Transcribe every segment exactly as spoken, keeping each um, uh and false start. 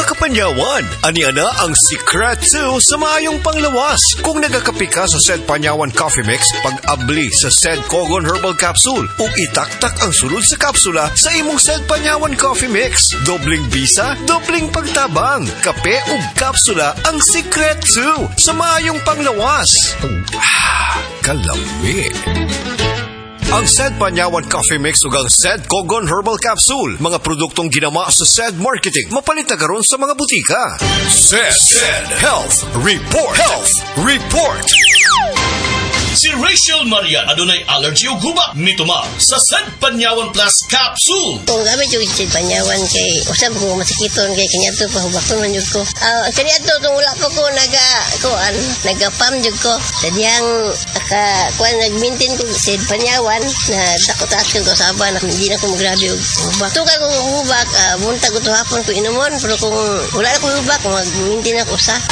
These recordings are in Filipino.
Mga kapanyawan, aniana ang secret to sa maayong panglawas. Kung nagakapi ka sa said Panyawan Coffee Mix, pag-abli sa said Cogon Herbal Capsule o itaktak ang sulod sa kapsula sa imong said Panyawan Coffee Mix. Dobling bisa, dobling pagtabang. Kape o kapsula ang secret to sa maayong panglawas. Ah, kalami. Ang said Panyawan Coffee Mix ug ang said Cogon Herbal Capsule, mga produktong ginama sa said marketing, mapalit na karon sa mga butika. Said, said Health Report. Health Report. Si Rachel Marian adunay allergy o hubak mituma sa said Panyawan Plus Capsule. Kung gamit yung said Panyawan kay usab ko masikiton kay kanyato pa hubakon man jud ko. Ah, uh, kanyato tong wala pa ko naga kuan, naga-pam jud ko. Sadyang ka kuan nag-maintain ko said Panyawan na takot action ko sa aba na hindi na ko magrabe og hubak. Tuka ko hubak, uh, buntag ko to hapon ko inumon pero kung wala na ko hubak mag-maintain ako sa.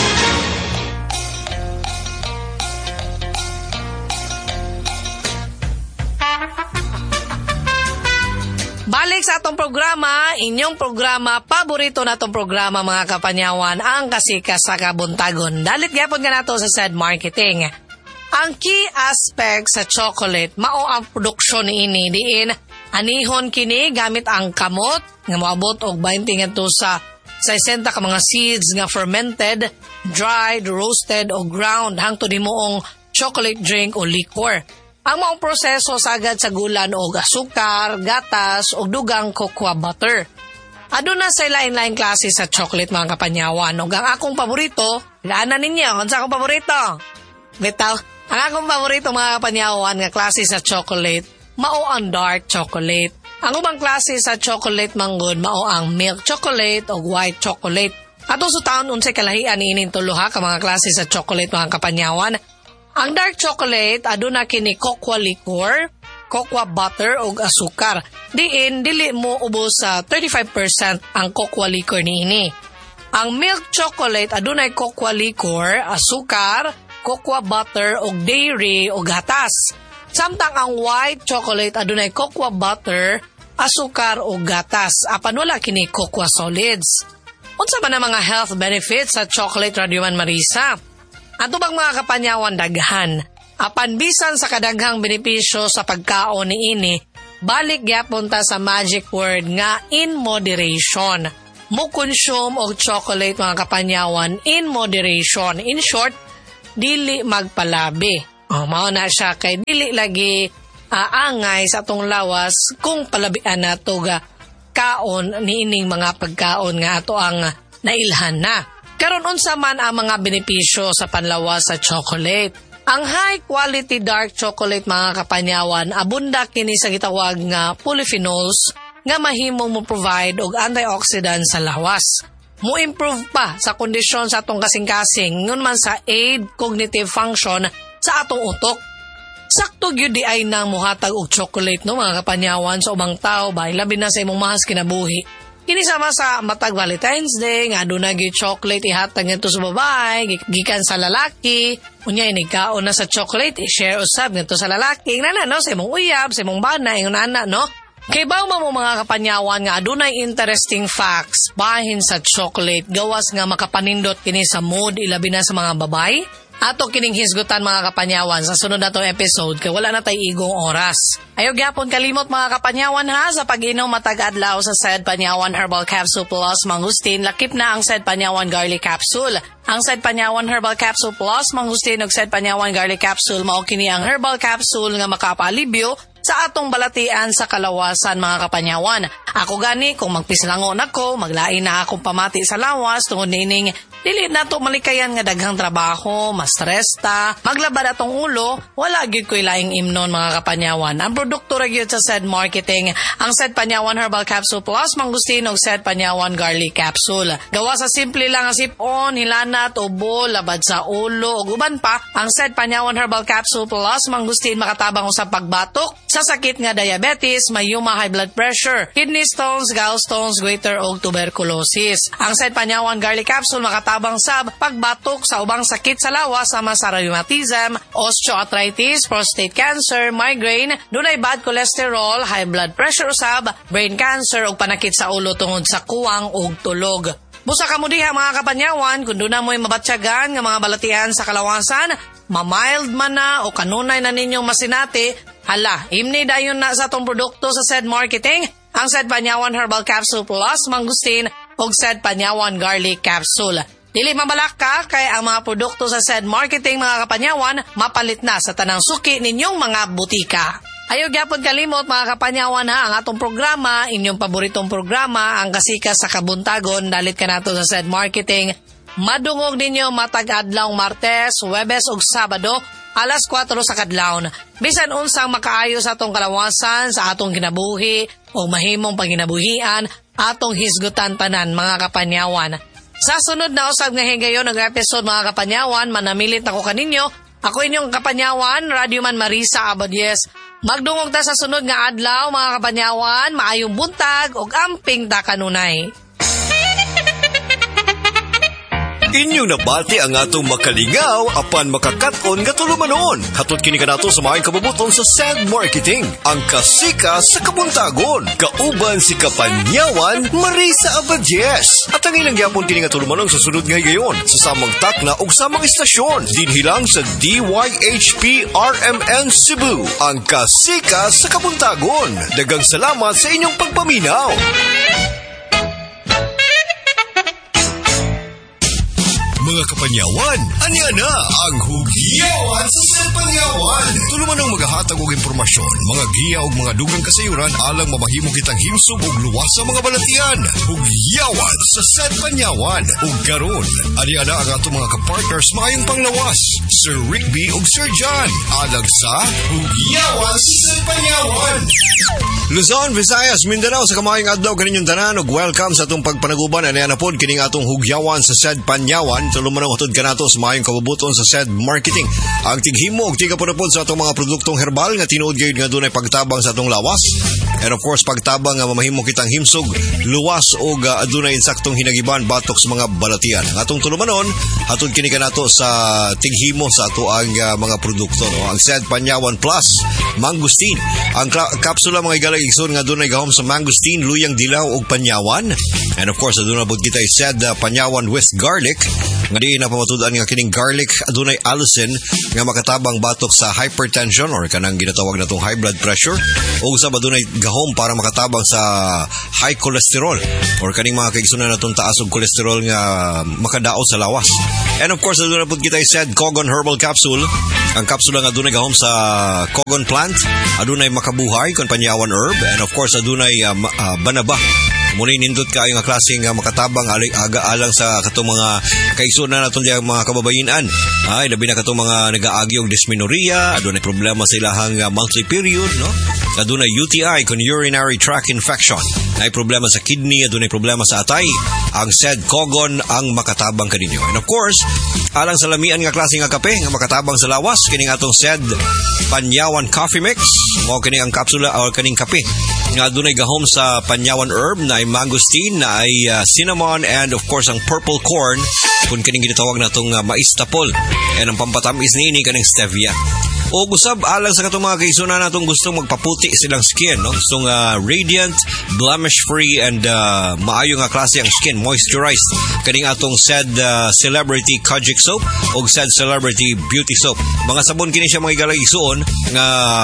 Balik sa atong programa, inyong programa, paborito na atong programa mga kapanyawan, ang Kasikas sa Kabuntagon. Dalit gyapon ka nato sa said marketing. Ang key aspect sa chocolate, mao ang produksyon ini diin, anihon kini gamit ang kamot, nga moabot og twenty ngadto sa sixty ka mga seeds nga fermented, dried, roasted o ground hangtod himuong chocolate drink o liquor. Ang maong proseso sagad sa gulan og asukar, gatas o dugang cocoa butter. Aduna sa lain-lain klase sa chocolate mga kapanyawan. Ug ang akong paborito, laanan ninyo, unsa akong paborito? Bitaw, ang akong paborito mga kapanyawan nga klase sa chocolate, mao ang dark chocolate. Ang ubang klase sa chocolate manggod, mao ang milk chocolate o white chocolate. Ato sa taon unsay kalahian niining tulo ha ka mga klase sa chocolate mga kapanyawan. Ang dark chocolate, aduna kini cocoa liquor, cocoa butter o asukar. Diin, dili mo ubos sa thirty-five percent ang cocoa liquor niini. Ang milk chocolate, adunay cocoa liquor, asukar, cocoa butter o dairy o gatas. Samtang ang white chocolate, adunay cocoa butter, asukar o gatas. Apan wala kini cocoa solids. Unsa man ang mga health benefits sa chocolate, Radio Man Marisa? Ato bang mga kapanyawan daghan, apan bisan sa kadaghang benepisyo sa pagkaon niini, balik gyapon ta sa magic word nga in moderation. Mo consume og chocolate mga kapanyawan in moderation. In short, dili magpalabi. Oh, mao na siya kay dili lagi aangay sa atong lawas kung palabian nato ga kaon niining mga pagkaon nga ato ang nailhan na. Karon unsa man ang mga benepisyo sa panlawas sa chocolate? Ang high quality dark chocolate mga kapanyawan, abunda kini sa gitawag nga polyphenols nga mahimong mo provide og antioxidant sa lawas. Mo improve pa sa kondisyon sa atong kasing-kasing ngun man sa aid cognitive function sa atong utok. Sakto gyud di ay nang muhatag og chocolate no mga kapanyawan sa ubang tao ba labi na sa imong mahas kinabuhi. Kini sama sa matag Valentine's Day nga aduna gyud chocolate ihatag ngadto sa babae gikan sa lalaki. Unya inigkaon na sa chocolate i-share usab ngadto sa lalaki. Ingana no sa imong uyab, sa imong bana, ingon ana no. Kay baw mo mga kapanyawan nga adunay interesting facts bahin sa chocolate gawas nga makapanindot kini sa mood ilabi na sa mga babae. Ato kining hisgutan mga kapanyawan sa sunod natong episode kay wala na tay igong oras. Ayaw gyapon kalimot mga kapanyawan ha sa pag-inom matag adlaw sa said Panyawan Herbal Capsule Plus Mangustin, lakip na ang said Panyawan Garlic Capsule. Ang said Panyawan Herbal Capsule Plus Mangustin ug said Panyawan Garlic Capsule mao kini ang herbal capsule nga makapalibyo sa atong balatian sa kalawasan mga kapanyawan. Ako gani kung magpislangon ako, maglain na akong pamati sa lawas tungod nining dili na to malikayan nga daghang trabaho, ma-stress ta, maglabad atong ulo, wala gyud koy laing imnon mga kapanyawan. Ang produkto ra gyud sa said marketing, ang said Panyawan Herbal Capsule Plus Mangustin ug said Panyawan Garlic Capsule. Gawa sa simple lang nga sip-on, hilanat, ubo, labad sa ulo ug uban pa, ang said Panyawan Herbal Capsule Plus Mangustin makatabang usab pagbatok sa sakit nga diabetes, mayuma, high blood pressure, kidney stones, gallstones, goiter ug tuberculosis. Ang said Panyawan Garlic Capsule makatabang sab pagbatok sa ubang sakit sa lawas sama sa rheumatism, osteoarthritis, prostate cancer, migraine, dunay bad cholesterol, high blood pressure usab, brain cancer ug panakit sa ulo tungod sa kuwang ug tulog. Musa ka mo diha mga kapanyawan, kung doon na mo'y mabatsyagan nga mga balatian sa kalawasan, mamild man na o kanunay na ninyong masinati, hala, imni dayon na sa atong produkto sa S E D Marketing, ang S E D Panyawan Herbal Capsule Plus Mangustin o S E D Panyawan Garlic Capsule. Dili mabalak ka kay ang mga produkto sa S E D Marketing mga kapanyawan mapalit na sa tanang suki ninyong mga butika. Ayaw gyapon kalimot mga kapanyawan ha, ang atong programa, inyong paboritong programa, ang Kasika sa Kabuntagon, dalit ka nato sa S E D Marketing. Madungog ninyo matag adlaw Martes, Huwebes ug Sabado, alas kwatro sa kadlawon. Bisan unsang makaayo sa atong kalawasan, sa atong kinabuhi o mahimong panginabuhian, atong hisgutan tanan mga kapanyawan. Sa sunod na usab nga higayon ng episode mga kapanyawan, manamilit ako kaninyo. Ako inyong kapanyawan, Radyoman Marisa Abadies. Magdungog ta sa sunod nga adlaw mga kapanyawan, maayong buntag ug amping ta kanunay. Inyo nabati ang atong makalingaw apan makakaton nga tulumanon. Hatod kini kanato sa maayong kabubuton sa S E D Marketing, ang Kasika sa Kabuntagon. Kauban si Kapanyawan Marisa Abadies. At ang ilang gyapon kini nga tulumanon sa sunod nga gayon sa samang takna ug samang istasyon dinhilang sa D Y H P R M N Cebu, ang Kasika sa Kabuntagon. Daghang salamat sa inyong pagpaminaw. Mga kapanyawan, anya na ang Hugyawan sa S E D Panyawan. Tulumanong maghahatag og impormasyon, mga giya ug mga dugang kasayuran alang mamahimo kitang himsog ug luwas sa mga balatian. Hugyawan sa S E D Panyawan. Ug karon, anya na ang atong mga kapartners maayong panglawas, Sir Rickby ug Sir John, alang sa Hugyawan sa S E D Panyawan. Luzon, Visayas, Mindanao, sa kamayong adlaw kaninyong tanan ug welcome sa atong pagpanaguban. Anya na pod kining atong Hugyawan sa S E D Panyawan. Tulumanong hatod kanato sa maayong kabubuton sa S E D Marketing. Ang tighimo ug tigapunapod sa atong mga produktong herbal nga tinuod gyud nga dunay pagtabang sa atong lawas. And of course, pagtabang nga mamahimo kitang himsog, luwas ug uh, adunay insaktong hinagiban batok sa mga balatian. Ang atong tulumanon hatod kini kanato sa tighimo sa ato ang uh, mga produkto, no? Ang S E D Panyawan Plus Mangustin. Ang kla- kapsula mga igalag igsoon nga dunay gahom sa mangustin, luyang dilaw ug panyawan. And of course, aduna pod kita S E D uh, Panyawan with garlic. Nga di na pamatudan nga kining garlic adunay allicin nga makatabang batok sa hypertension or kanang ginatawag natong high blood pressure, o sa adunay gahom para makatabang sa high cholesterol or kaning mga kaigsunan natong taas og cholesterol nga makadaot sa lawas. And of course, adunay pud kita S E D Cogon Herbal Capsule. Ang kapsula nga adunay gahom sa cogon plant, adunay makabuhay kon panyawan herb, and of course adunay uh, uh, banaba. Muna nindot kayo nga klaseng uh, makatabang aling aga alang sa katong mga kaigsunan naton diya mga kababayinan. Ay labi na katong mga nagaagi og dysmenorrhea, adunay problema sa ilahang uh, monthly period, no? Adunay U T I kon urinary tract infection. Nay problema sa kidney, adunay problema sa atay. Ang S E D Cogon ang makatabang kaninyo. And of course, alang sa lamian nga klase nga kape nga makatabang sa lawas, kining atong S E D Panyawan Coffee Mix. Mao kini ang kapsula or kaning kape nga adunay gahom sa panyawan herb na ay mangosteen, na ay uh, cinnamon, and of course ang purple corn kung kining ginatawag natong uh, mais tapol, and ang pampatamis niini kaning stevia. O gusab alang sa katong mga kaigsunan natong gustong magpaputi silang skin, no? Gustong uh, radiant, blemish free, and uh, maayo nga klase ang skin, moisturized, kaning atong S E D uh, Celebrity Kojic Soap o S E D Celebrity Beauty Soap. Mga sabon kini siya mga igalag-igsuon nga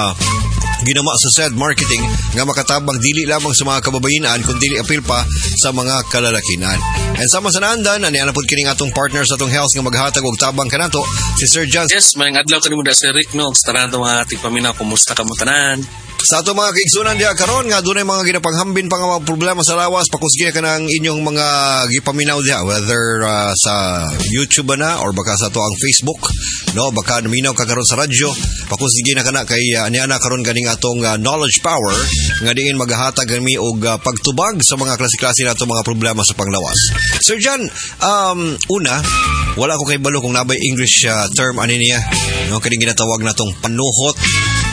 ginama sa S E D Marketing nga makatabang dili lamang sa mga kababayinan kundi apil pa sa mga kalalakinan. And sama sa naandan, ani ana pod kining atong partners atong health nga maghatag og tabang kanato si Sir John. Yes, maayong adlaw kanimo da Sir Rick, no? Sa tanan mga ating paminaw, kumusta ka mo tanan? Sa ato mga kaigsunan diya karon nga dunay mga ginapanghambin pa nga mga problema sa lawas, pakusgi ka ng inyong mga gipaminaw diya, whether uh, sa YouTube na or baka sa to ang Facebook, no? Baka naminaw ka karon sa radyo, pakusgi na kana kay uh, ani ana karon ganing atong uh, knowledge power nga diin maghahatag kami og uh, pagtubag sa mga klase-klase nato mga problema sa panglawas. Sir John, um, una, wala ko kay balo kung nabay English uh, term ani niya, no? Kining ginatawag natong panuhot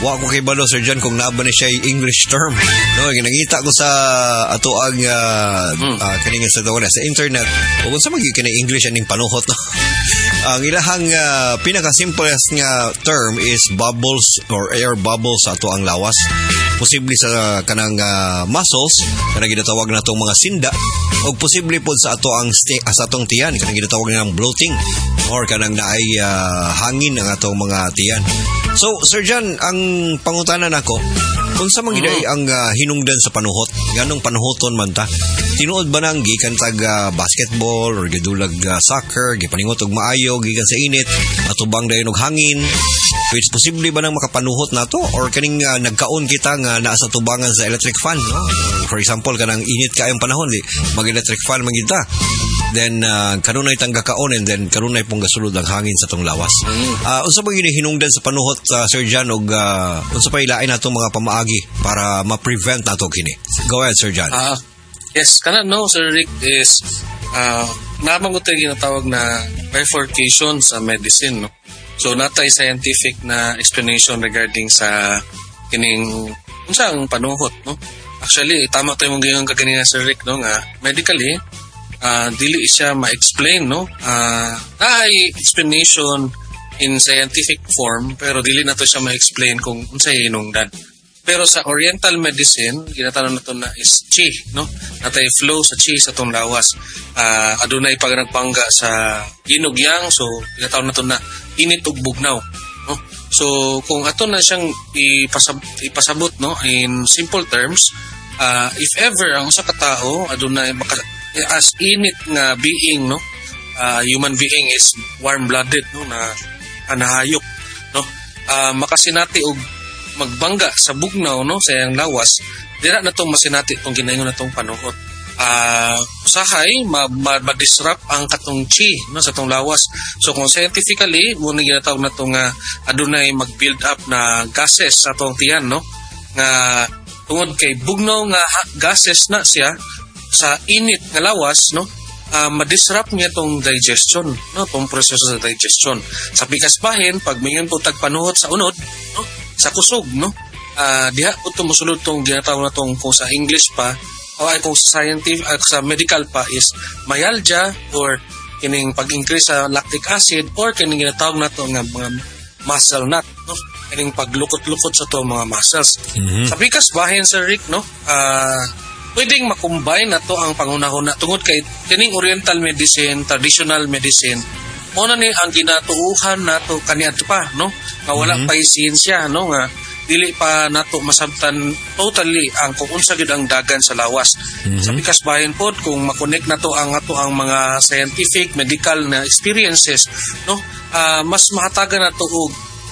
wa ko kay balo Sir John kung naaba ni siya English term. No, ginangita ko sa ato ang uh, hmm. uh, kaning sa tawag sa internet. Ug unsa man gyud kini English aning panuhot no. Ang ilahang uh, pinaka-simplest nga term is bubbles or air bubbles sa ato ang lawas. Posible sa kanang uh, muscles kanang ginatawag natong mga sinda o posible pod sa ato ang sti- sa atong tiyan kanang ginatawag ng bloating or kanang naay uh, hangin ang atong mga tiyan. So Sir John, ang pangutanan nako kung sa mga mm-hmm. ang uh, hinungdan sa panuhot, nganong panuhoton man ta? Tinuod ba nang gikan tag uh, basketball or gidulag uh, soccer, gipaningot og maayo gikan sa init, atubang dayon og hangin? So it's possible ba nang makapanuhot nato or kaning uh, nagkaon kita nga naa sa tubangan sa electric fan, no? For example, kanang init kayong panahon, di mag-electric fan man kita. Then uh, kanunay tang gakaon and then kanunay pong gasulod ang hangin sa tong lawas. Uh, unsa ba gyud hinungdan sa panuhot sa uh, Sir John og uh, unsa pa ilain natong mga pamaagi para ma-prevent nato kini? Go ahead Sir John. Uh, yes, kana no Sir Rick is uh, namang utay ginatawag na bifurcation sa medicine, no. So natay scientific na explanation regarding sa kining unsa ang panuhot, no. Actually, tama tayo mong ganyan kaganina Sir Rick, no, nga medically Uh, dili siya ma-explain, no? Uh, ay explanation in scientific form, pero dili na to siya ma-explain kung unsay hinungdan. Pero sa Oriental medicine, ginatawag nato na is chi, no? Natay flow sa chi sa tong lawas. Uh, adunay pag nagpangga sa ginugyang, so ginatawag nato na init ug bugnaw, no? So kung ato na siyang ipasab- ipasabot, no, in simple terms, uh, if ever ang usa ka tawo adunay maka as init nga being, no, uh, human being is warm-blooded, no, na anahayop, no, uh, makasinati og magbangga sa bugnaw, no, sa iyang lawas, dira na tong masinati tong ginaingon natong panuhot. Uh, usahay ma- ma- ma-disrupt ang katong chi, no, sa tong lawas. So kung scientifically mo ni ginatawag na tong uh, adunay mag-build up na gases sa tong tiyan, no, nga tungod kay bugnaw nga ha- gases na siya sa init nga lawas, no, uh, ma-disrupt niya tong digestion, no, tong proseso sa digestion. Sa pikas bahin, pag mingon po tagpanuhot sa unod, no, sa kusog, no, uh, diha po itong musulod tong ginatawag na tong kung sa English pa o ay kung sa scientific, uh, sa medical pa is myalgia or kining pag-increase sa lactic acid or kining ginatawag na to nga mga muscle knot, no, kining paglukot-lukot sa to mga muscles. Mm-hmm. Sa pikas bahin, Sir Rick, no, uh, pwedeng makombine na to ang pangunahuna tungod kay kining Oriental medicine, traditional medicine, mo na ni ang ginatuuhan nato kaniadto pa, no, nga wala mm-hmm. pa siyensya, no, nga dili pa nato masabtan totally ang kung unsa gid ang dagan sa lawas. Mm-hmm. Sa pikas bahin pod kung makonect nato ang ato ang mga scientific medical na experiences, no, uh, mas mahatagan nato og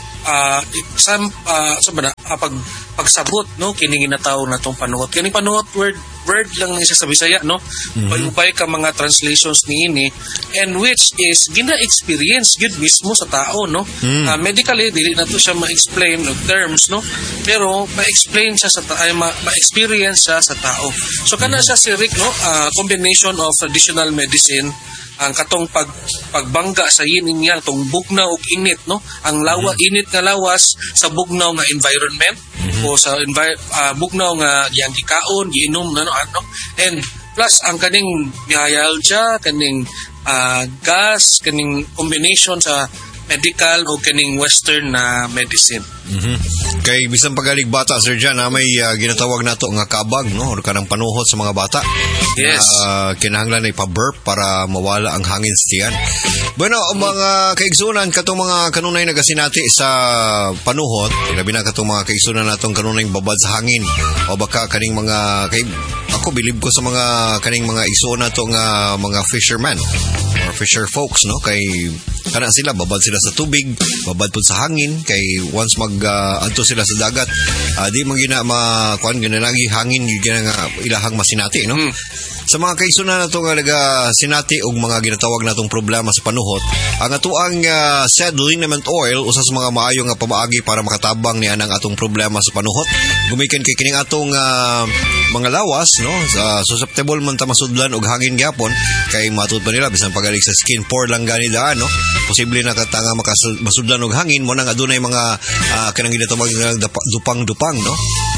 uh, some uh, sa bana uh, pag pagsabot, no, kining ginatawag natong panuhot. Kining panuhot word word lang ni sa Bisaya, no. Mm-hmm. Ubay ka mga translations niini and which is gina-experience gud mismo sa tao, no. Mm. Uh, medically dili na to siya ma-explain of terms, no, pero ma-explain siya sa ta- ay ma- ma-experience siya sa tao. So kana siya si Rick, no, uh, combination of traditional medicine, ang katong pag pagbangga sa yin and yang, tong bugnaw ug init, no, ang lawa mm-hmm. init nga lawas sa bugnaw nga environment, mm-hmm. o sa envi- uh, bugnaw nga yang gikaon giinom na, no, ano, and plus ang kaning myalgia, kaning uh, gas, kaning combination sa medical o kaning western na medicine. Mm-hmm. Kay bisan pagalig bata, Sir John, na may uh, ginatawag nato nga kabag, no, or kanang panuhot sa mga bata. Yes. Uh, kinahanglan ay pa-burp para mawala ang hangin sa tiyan. Bueno, mga kaigsunan, katong mga kanunay nagasinati sa panuhot, labi na katong mga kaigsunan natong kanunay babad sa hangin o baka kaning mga kay ako bilib ko sa mga kaning mga igsuon nato nga mga fishermen or fisher folks, no, kay kana sila babad sila sa tubig, babad pud sa hangin kay once mag uh, adto sila sa dagat, uh, di man gina ma kuan ginalagi hangin gyud nga ilahang masinati, no. Mm. Sa mga kaisunan na ito nga naga sinati og mga ginatawag natong problema sa panuhot, ang atuang uh, said liniment oil usa sa mga maayo nga pamaagi para makatabang niya ang atong problema sa panuhot. Gumikan kay kining atong uh, mga lawas, no, uh, susceptible man ta masudlan og hangin gyapon kay matud pa nila bisan pagalig sa skin pore lang gani daan, no. Posible na katanga makasudlan og hangin mo nang adunay mga uh, kanang ginatawag nga dupang-dupang, no.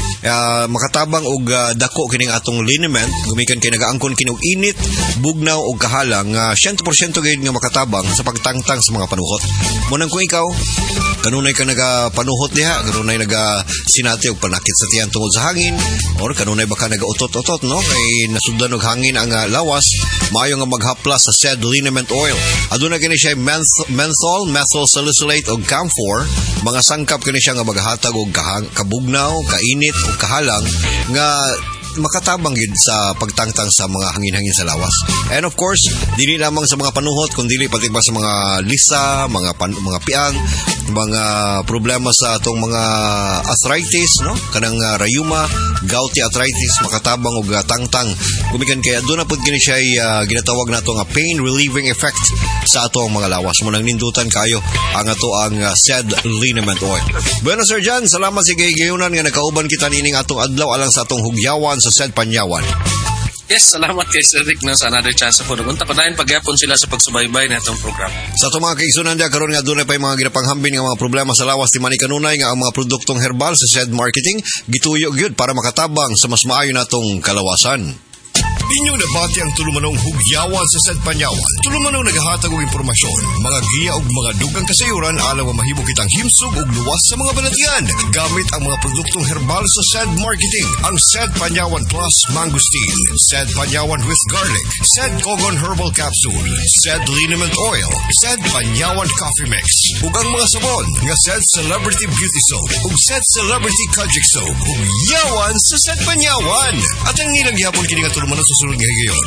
Uh, makatabang og uh, dako kining atong liniment, gumikan kay nagaangkon kini og init, bugnaw og kahalang nga uh, one hundred percent gayud nga makatabang sa pagtangtang sa mga panuhot. Munang kung ikaw kanunay ka nagapanuhot diha, kanunay naga sinati og panakit sa tiyan tungod sa hangin, or kanunay baka nagautot-utot, no, kay nasudlan og hangin ang uh, lawas, maayo nga maghaplas sa said liniment oil. Aduna kini siya menth- menthol, methyl salicylate og camphor, mga sangkap kini siya nga maghatag og kahang- kabugnaw, kainit o kahalang nga makatabang yun sa pagtangtang sa mga hangin-hangin sa lawas. And of course, dili lamang sa mga panuhot, kundi pati ba sa mga lisa, mga pan, mga piang, mga problema sa atong mga arthritis, no? Kanang uh, rayuma, gouty arthritis, makatabang og uh, tangtang. Gumikan kaya doon na pud kini siya uh, ginatawag nato nga pain relieving effect sa atong mga lawas. Munang nindutan kayo ang ato ang uh, said liniment oil. Bueno Sir Jan, salamat sa gayunan nga nakauban kita nining atong adlaw alang sa atong hugyawan sa said Panyawan. Yes, salamat kay Sir Rick na sa another chance po. Nagunta pa dahil pagyapon sila sa pagsubaybay na itong program. Sa itong mga kaigsunan dyan, karoon nga doon pa yung mga ginapanghambin nga mga problema sa lawas di mani kanunay nga ang mga produktong herbal sa said marketing gituyo gyud para makatabang sa mas maayo natong kalawasan. Inyong nabati ang tulumanong hugyawan sa said Panyawan. Tulumanong naghahatag og impormasyon, mga giya ug mga dugang kasayuran alang mahimo kitang himsog ug luwas sa mga balatian gamit ang mga produktong herbal sa said marketing. Ang said Panyawan Plus Mangosteen, said Panyawan with Garlic, said Kogon Herbal Capsule, said Liniment Oil, said Panyawan Coffee Mix, ug ang mga sabon nga said Celebrity Beauty Soap ug said Celebrity Kojic Soap ug yawan sa said Panyawan. At ang ilang gihapon kini nga tulumanon sa sulod nga higayon.